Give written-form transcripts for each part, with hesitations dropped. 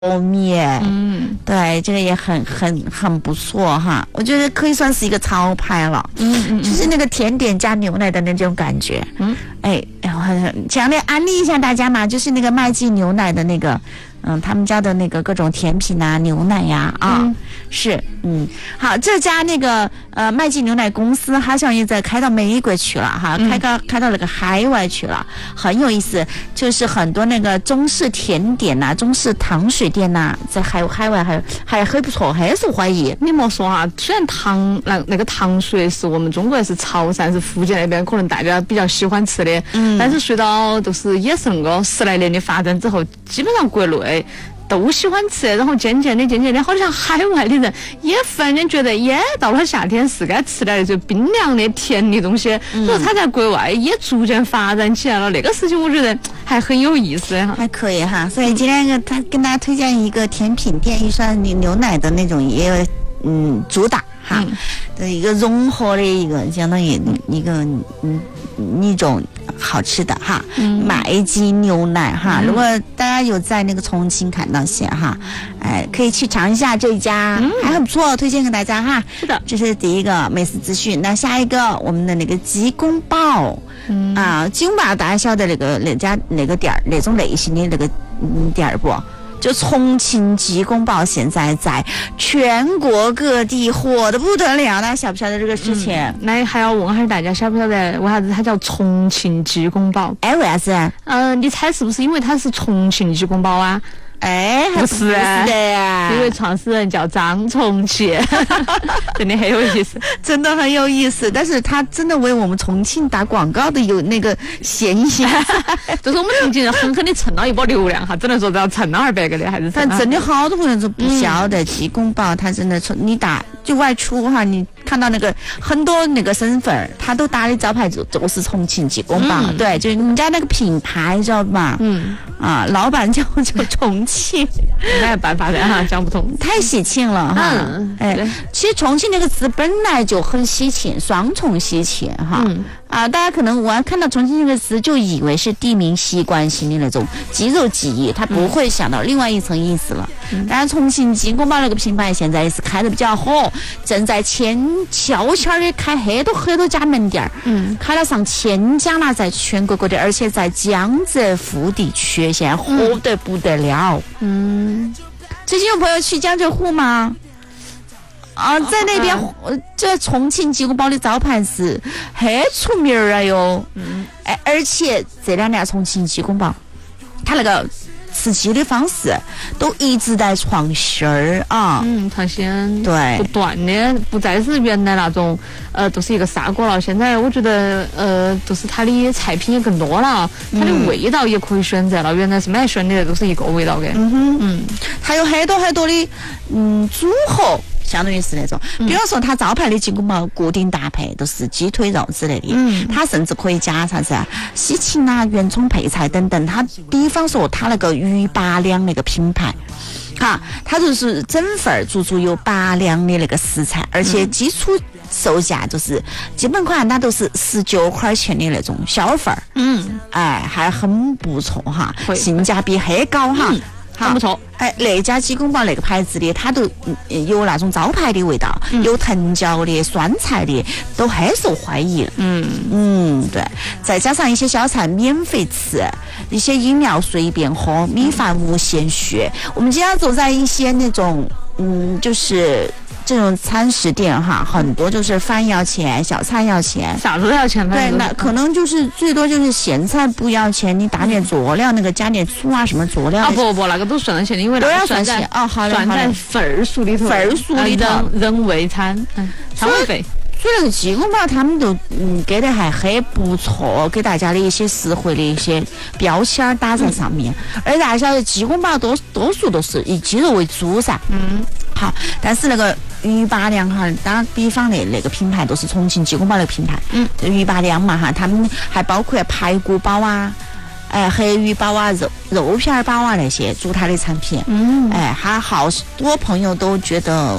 面，对，这个也很不错哈，我觉得可以算是一个潮牌了，就是那个甜点加牛奶的那种感觉，然后很强烈安利一下大家嘛，就是那个麦记牛奶的那个。他们家的那个各种甜品啊，牛奶呀，好，这家那个麦记牛奶公司好像也在开到美国去了哈，开到那个海外去了，很有意思，就是很多那个中式甜点呐、中式糖水店呐、在海外还很不错，很受欢迎。 你莫说哈，虽然那个糖水是我们中国是潮汕是福建那边可能大家比较喜欢吃的，但是随到就是也是那个10来年的发展之后，基本上国内都喜欢吃，然后渐渐的，好像海外的人也忽然间觉得，到了夏天是该吃点那种冰凉的甜的东西。然后它在国外也逐渐发展起来了，那个事情我觉得还很有意思哈， 还可以哈。所以今天他跟大家推荐一个甜品店，也算牛奶的那种，也有主打哈的一个融合的一个相当于一个一种好吃的哈，麦记牛奶哈。如果大家有在那个重庆看到些哈，可以去尝一下这一家，还很不错，推荐给大家哈。 是的， 这是第一个美食资讯。那下一个我们的那个鸡公煲，鸡公煲大家晓得那家那个店儿那种类型的那个店儿不？就重庆鸡公煲现在在全国各地火得不得了，大家晓不晓得这个事情？ 那还要问下大家晓不晓得为啥子它叫重庆鸡公煲？ 为啥子？ 你猜是不是因为它是重庆鸡公煲啊？ 不是的呀， 因为创始人叫张重庆，真的很有意思， 真的很有意思。但是他真的为我们重庆打广告的有那个嫌疑， 就是我们重庆人狠狠的蹭了一波流量哈，只能说只要蹭了200个的还是。 但真的好多朋友都不晓得鸡公煲，他真的你打就外出哈，你看到那个很多那个身份他都打的招牌就是重庆鸡公煲，对，就是人家那个品牌知道吧？老板叫重庆， 没有办法的哈，讲不通， 太喜庆了哈。其实重庆这个词本来就很喜庆，双重喜庆哈。大家可能我看到重庆这个词就以为是地名习惯性的那种肌肉记忆，他不会想到另外一层意思了。当然，重庆鸡公煲那个品牌现在也是开得比较火，正在悄悄的开很多家门店，开了上1000家了，在全国各地，而且在江浙沪地区现在火得不得了。最近有朋友去江浙沪吗？在那边，这重庆鸡公煲的招牌是很出名了哟。而且这2年重庆鸡公煲，它那个吃鸡的方式都一直在创新啊。 创新， 对， 不断的，不再是原来那种都是一个砂锅了。现在我觉得就是它的菜品也更多了，它的味道也可以选择了。原来是买选的都是一个味道的。 还有很多的组合。相当于是那种，比方说它招牌的鸡公煲固定搭配都是鸡腿肉之类的，它甚至可以加啥子西芹啊、圆葱配菜等等。它比方说它那个鱼八两那个品牌，它就是整份足足有8两的那个食材，而且基础售价就是基本款它都是19块钱的那种小份儿，还很不错哈，性价比很高哈。 很不错， 那家鸡公煲那个牌子的，它都有那种招牌的味道，有藤椒的、酸菜的，都很受欢迎。对，再加上一些小菜免费吃，一些饮料随便喝，米饭无限续。我们经常走在一些那种，就是这种餐食店哈，很多就是饭要钱，小菜要钱， 啥子都要钱。 对，那可能就是最多就是咸菜不要钱，你打点佐料，那个加点醋啊什么佐料。 不，那个都算钱的，因为都要算钱好嘞， 算在份数里头，人为餐，餐位费。 所以那个鸡公煲他们都给的还很不错，给大家的一些实惠的一些标签打在上面。而大家晓得鸡公煲多数都是以鸡肉为主噻。好，但是那个鱼八两哈，打比方的那个品牌都是重庆鸡公煲的品牌。鱼八两嘛哈，他们还包括排骨煲啊。黑鱼煲啊、肉片煲啊那些主它的产品。还好多朋友都觉得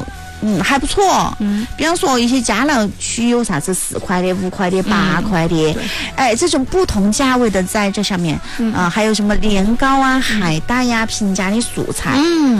还不错。比方说一些家乐区有啥子4块的、5块的、8块的，这种不同价位的在这上面，还有什么年糕啊、海带呀、平价的蔬菜，